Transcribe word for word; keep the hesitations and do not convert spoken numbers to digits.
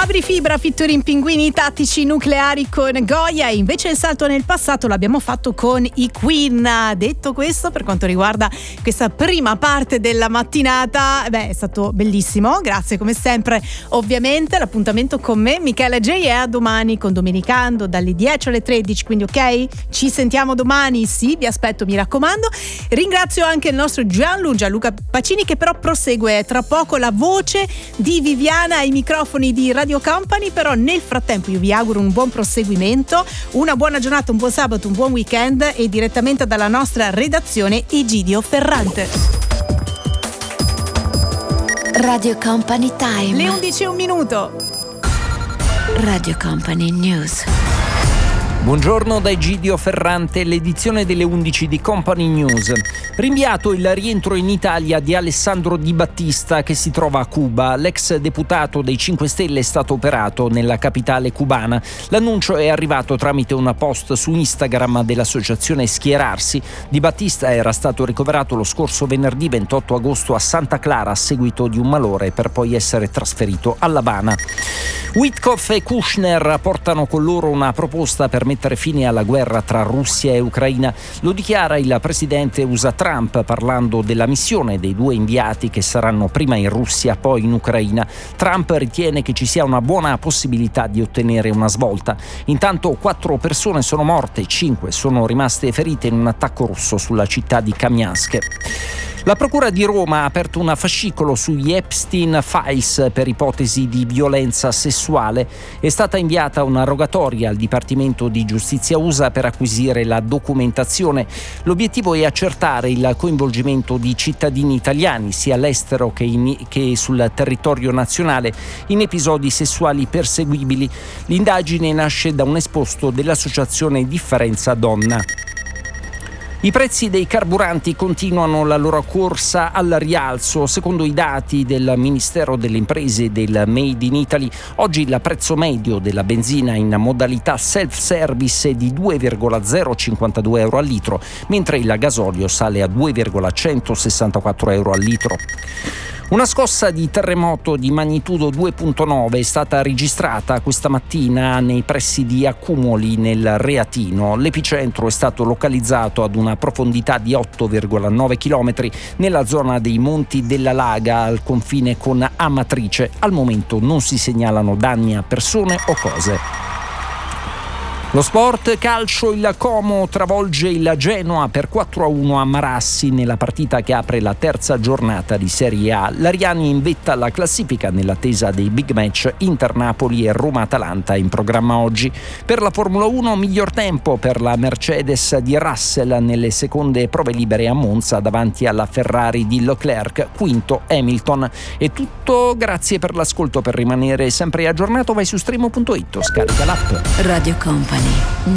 Fabri Fibra featuring Pinguini Tattici Nucleari con Goya, e invece il salto nel passato l'abbiamo fatto con i Queen. Detto questo, per quanto riguarda questa prima parte della mattinata, beh, è stato bellissimo, grazie come sempre. Ovviamente l'appuntamento con me, Michela J, è a domani con Domenicando dalle dieci alle tredici, quindi ok? Ci sentiamo domani, sì, vi aspetto, mi raccomando. Ringrazio anche il nostro Gianlu, Gianluca Pacini, che però prosegue tra poco la voce di Viviana ai microfoni di Radio Company. Però nel frattempo io vi auguro un buon proseguimento, una buona giornata, un buon sabato, un buon weekend, e direttamente dalla nostra redazione Egidio Ferrante. Radio Company Time. Le undici e un minuto. Radio Company News. Buongiorno da Egidio Ferrante, l'edizione delle undici di Company News. Rinviato il rientro in Italia di Alessandro Di Battista, che si trova a Cuba. L'ex deputato dei cinque Stelle è stato operato nella capitale cubana. L'annuncio è arrivato tramite una post su Instagram dell'associazione Schierarsi. Di Battista era stato ricoverato lo scorso venerdì ventotto agosto a Santa Clara a seguito di un malore, per poi essere trasferito all'Habana. Witkoff e Kushner portano con loro una proposta per mettere fine alla guerra tra Russia e Ucraina. Lo dichiara il presidente U S A Trump parlando della missione dei due inviati che saranno prima in Russia poi in Ucraina. Trump ritiene che ci sia una buona possibilità di ottenere una svolta. Intanto quattro persone sono morte, cinque sono rimaste ferite in un attacco russo sulla città di Kamiansk. La Procura di Roma ha aperto un fascicolo sugli Epstein Files per ipotesi di violenza sessuale. È stata inviata una rogatoria al Dipartimento di Giustizia U S A per acquisire la documentazione. L'obiettivo è accertare il coinvolgimento di cittadini italiani, sia all'estero che, in, che sul territorio nazionale, in episodi sessuali perseguibili. L'indagine nasce da un esposto dell'associazione Differenza Donna. I prezzi dei carburanti continuano la loro corsa al rialzo. Secondo i dati del Ministero delle Imprese e del Made in Italy, oggi il prezzo medio della benzina in modalità self-service è di due virgola zero cinquantadue euro al litro, mentre il gasolio sale a due virgola centosessantaquattro euro al litro. Una scossa di terremoto di magnitudo due virgola nove è stata registrata questa mattina nei pressi di Accumoli, nel Reatino. L'epicentro è stato localizzato ad una profondità di otto virgola nove chilometri nella zona dei Monti della Laga, al confine con Amatrice. Al momento non si segnalano danni a persone o cose. Lo sport calcio, il Como travolge il Genoa per quattro a uno a Marassi nella partita che apre la terza giornata di Serie A. L'Ariani in vetta alla classifica nell'attesa dei big match Inter-Napoli e Roma-Atalanta in programma oggi. Per la Formula uno, miglior tempo per la Mercedes di Russell nelle seconde prove libere a Monza davanti alla Ferrari di Leclerc, quinto Hamilton. È tutto, grazie per l'ascolto. Per rimanere sempre aggiornato vai su streamo punto it o scarica l'app. Radio Company.